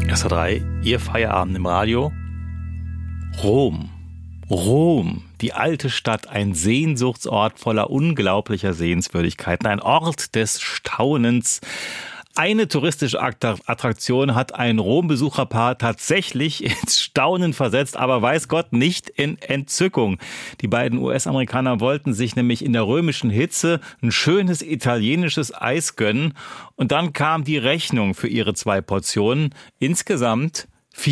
SR3, Ihr Feierabend im Radio. Rom, die alte Stadt, ein Sehnsuchtsort voller unglaublicher Sehenswürdigkeiten, ein Ort des Staunens. Eine touristische Attraktion hat ein Rom-Besucherpaar tatsächlich ins Staunen versetzt, aber weiß Gott nicht in Entzückung. Die beiden US-Amerikaner wollten sich nämlich in der römischen Hitze ein schönes italienisches Eis gönnen und dann kam die Rechnung für ihre 2 Portionen, insgesamt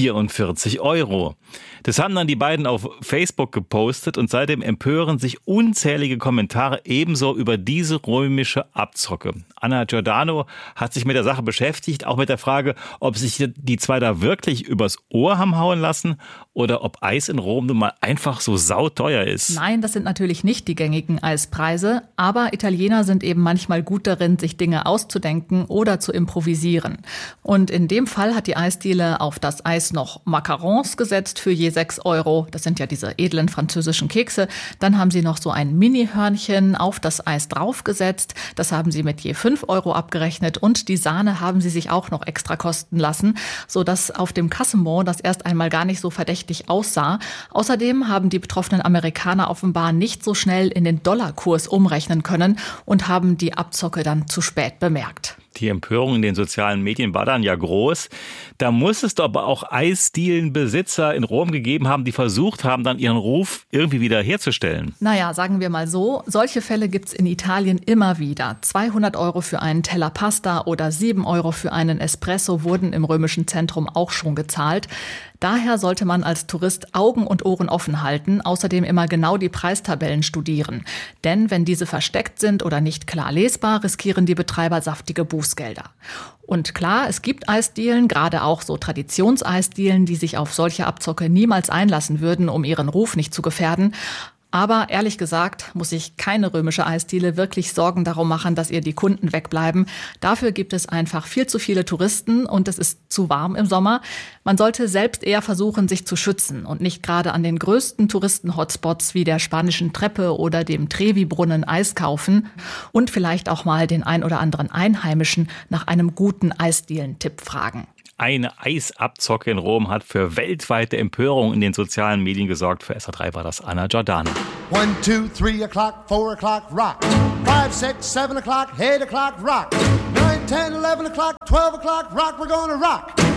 44 €. Das haben dann die beiden auf Facebook gepostet und seitdem empören sich unzählige Kommentare ebenso über diese römische Abzocke. Anna Giordano hat sich mit der Sache beschäftigt, auch mit der Frage, ob sich die 2 da wirklich übers Ohr haben hauen lassen oder ob Eis in Rom nun mal einfach so sauteuer ist. Nein, das sind natürlich nicht die gängigen Eispreise, aber Italiener sind eben manchmal gut darin, sich Dinge auszudenken oder zu improvisieren. Und in dem Fall hat die Eisdiele auf das Eis noch Macarons gesetzt für je 6 €. Das sind ja diese edlen französischen Kekse. Dann haben sie noch so ein Mini-Hörnchen auf das Eis draufgesetzt. Das haben sie mit je 5 € abgerechnet. Und die Sahne haben sie sich auch noch extra kosten lassen, sodass auf dem Kassenbon das erst einmal gar nicht so verdächtig aussah. Außerdem haben die betroffenen Amerikaner offenbar nicht so schnell in den Dollarkurs umrechnen können und haben die Abzocke dann zu spät bemerkt. Die Empörung in den sozialen Medien war dann ja groß. Da muss es doch aber auch Eisdielenbesitzer in Rom gegeben haben, die versucht haben, dann ihren Ruf irgendwie wieder herzustellen. Naja, sagen wir mal so, solche Fälle gibt's in Italien immer wieder. 200 € für einen Teller Pasta oder 7 € für einen Espresso wurden im römischen Zentrum auch schon gezahlt. Daher sollte man als Tourist Augen und Ohren offen halten, außerdem immer genau die Preistabellen studieren. Denn wenn diese versteckt sind oder nicht klar lesbar, riskieren die Betreiber saftige Bußgelder. Und klar, es gibt Eisdielen, gerade auch so Traditionseisdielen, die sich auf solche Abzocke niemals einlassen würden, um ihren Ruf nicht zu gefährden. Aber ehrlich gesagt muss sich keine römische Eisdiele wirklich Sorgen darum machen, dass ihr die Kunden wegbleiben. Dafür gibt es einfach viel zu viele Touristen und es ist zu warm im Sommer. Man sollte selbst eher versuchen, sich zu schützen und nicht gerade an den größten Touristen-Hotspots wie der Spanischen Treppe oder dem Trevi-Brunnen Eis kaufen und vielleicht auch mal den ein oder anderen Einheimischen nach einem guten Eisdielen-Tipp fragen. Eine Eisabzocke in Rom hat für weltweite Empörung in den sozialen Medien gesorgt. Für SR3 war das Anna Giordano. 1, 2, 3 o'clock, 4 o'clock, rock. 5, 6, 7 o'clock, 8 o'clock, rock. 9, 10, 11 o'clock, 12 o'clock, rock, we're gonna rock.